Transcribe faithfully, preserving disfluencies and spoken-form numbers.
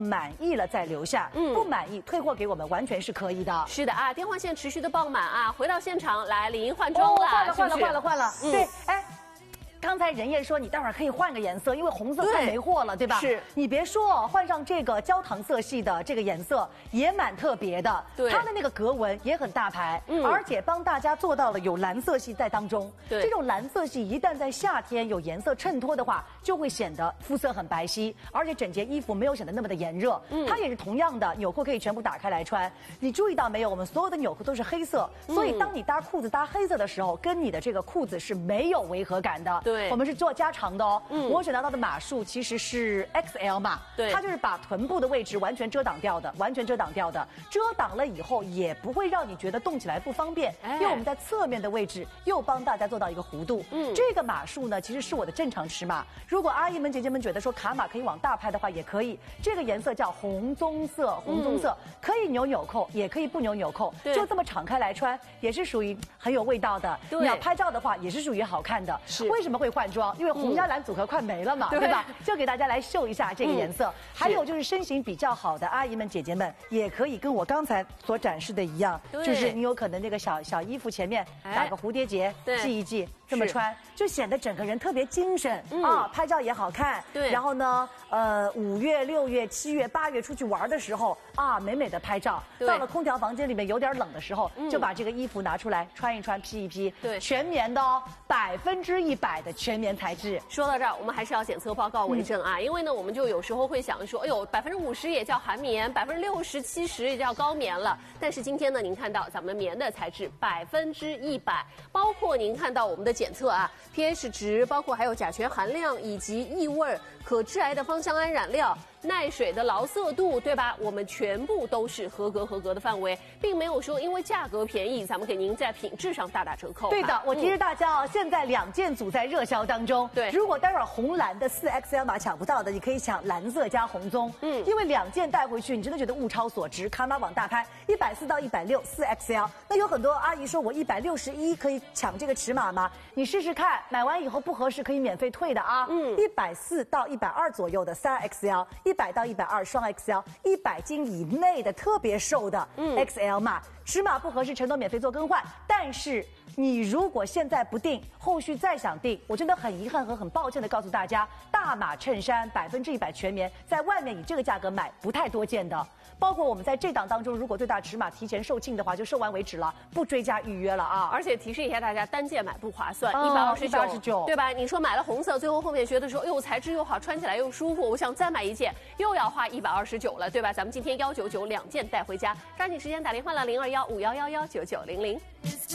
满意了再留下，嗯，不满意退货给我们完全是可以的。 是的啊，电话线持续的爆满啊，回到现场来，李莹换装了， 哦、换了换了是是换了换了， 嗯、 对，哎。刚才任烨说你待会儿可以换个颜色，因为红色快没货了，对吧？ 是。 你别说，换上这个焦糖色系的这个颜色也蛮特别的。 对。 它的那个格纹也很大牌，嗯，而且帮大家做到了有蓝色系在当中。 对。 这种蓝色系一旦在夏天有颜色衬托的话，就会显得肤色很白皙，而且整件衣服没有显得那么的炎热。嗯。它也是同样的，纽扣可以全部打开来穿。你注意到没有？我们所有的纽扣都是黑色，嗯、所以当你搭裤子搭黑色的时候，跟你的这个裤子是没有违和感的。 对。 我们是做加长的哦，嗯，我选到的码数其实是 X L 码， 对， 它就是把臀部的位置完全遮挡掉的，完全遮挡掉的，遮挡了以后也不会让你觉得动起来不方便，哎、因为我们在侧面的位置又帮大家做到一个弧度，嗯，这个码数呢其实是我的正常尺码，如果阿姨们姐姐们觉得说卡码可以往大拍的话也可以，这个颜色叫红棕色，红棕色、嗯、可以扭纽扣，也可以不扭纽扣，就这么敞开来穿，也是属于很有味道的，你要拍照的话也是属于好看的，是为什么会换装？因为红加蓝组合快没了嘛，嗯、对吧？就给大家来秀一下这个颜色。嗯、还有就是身形比较好的阿姨们、姐姐们，也可以跟我刚才所展示的一样，就是你有可能这个小小衣服前面打个蝴蝶结，系一系，这么穿，就显得整个人特别精神、嗯、啊，拍照也好看。对。然后呢，呃，五月、六月、七月、八月出去玩的时候啊，美美的拍照。到了空调房间里面有点冷的时候，嗯、就把这个衣服拿出来穿一穿、披一披。对，全棉的哦，百分之一百的全棉材质。 说到这儿，我们还是要检测报告为证啊，嗯、因为呢，我们就有时候会想说，哎呦，百分之五十也叫韩棉，百分之六十、七十也叫高棉了。但是今天呢，您看到咱们棉的材质百分之一百，包括您看到我们的检测啊 ，pH 值，包括还有甲醛含量以及异味、可致癌的芳香胺染料。耐水的牢色度，对吧？我们全部都是合格合格的范围，并没有说因为价格便宜，咱们给您在品质上大打折扣。 对的，我提示大家哦，嗯、现在两件组在热销当中。对，如果待会儿红蓝的四 X L 码抢不到的，你可以抢蓝色加红棕。嗯，因为两件带回去，你真的觉得物超所值。卡码往大拍，一百四到一百六，四 X L。那有很多阿姨说我一百六十一可以抢这个尺码吗？你试试看，买完以后不合适可以免费退的啊。嗯，一百四到一百二左右的三 X L。一百到一百二双 X L， 一百斤以内的特别瘦的 X L 码，尺码不合适承诺免费做更换。但是你如果现在不定，后续再想定，我真的很遗憾和很抱歉的告诉大家，大码衬衫百分之一百全棉，在外面以这个价格买不太多见的。包括我们在这档当中，如果最大尺码提前售罄的话，就售完为止了，不追加预约了啊！ 而且提示一下大家，单件买不划算，一百二十九，对吧？你说买了红色，最后后面觉得说，哎呦，材质又好，穿起来又舒服，我想再买一件，又要花一百二十九了，对吧？咱们今天幺九九两件带回家，抓紧时间打电话了零二幺五幺幺幺九九零零。